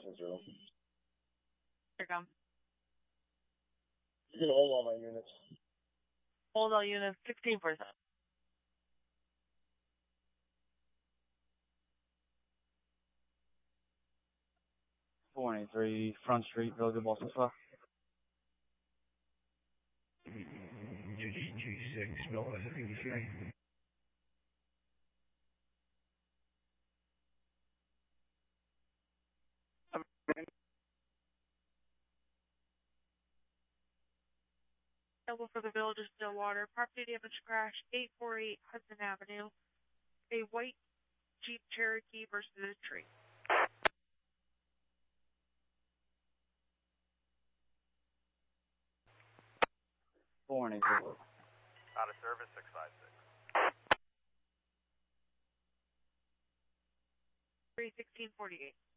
zero. Here come. You can hold all my units. Hold all units, 16%. .493 Front Street, Village of Boston. 226, no, I think it's right. Available for the Village of Stillwater. Property damage crash, 848 Hudson Avenue. A white Jeep Cherokee versus a tree. Out of service, 656. 31648.